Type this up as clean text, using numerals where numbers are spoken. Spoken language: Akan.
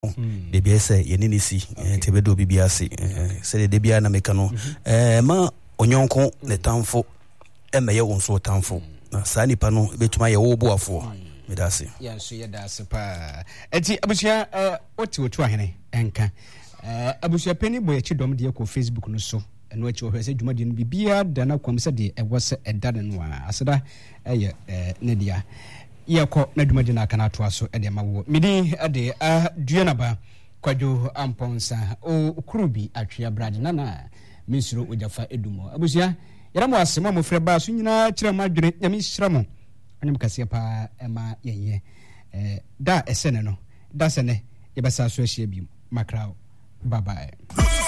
de bia say ye ni si te bedo bibia se se de bia na meka no ma onyonko ne tamfo emeye won so tamfo na sa nipa no betuma ye wo boafo medase ya so ye dase pa enti abusia oti otu ahene enka abusia pani boy echi dom de ko Facebook no so eno echi o hwese dwuma de no bibia da na kwam se de ewose edade no aseda eye ne dia yeko na dwuma de na kana to aso de mawo midi ade duanaba kwadwo amponsa o kurubi atwea brade na misro ojafa edumo abusia yara mo asema mo freba so nyina kire ma adwene nyame hyira mo anem kase pa ema yeye da esene no da sene yebasa so ahia bi makrao bye bye